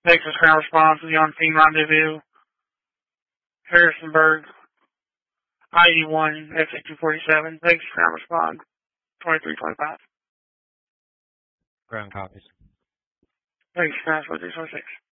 Texas ground response to the on-scene rendezvous. Harrisonburg, I-81, SA-247. Texas ground response, 2325. Ground copies. Texas ground response, 346.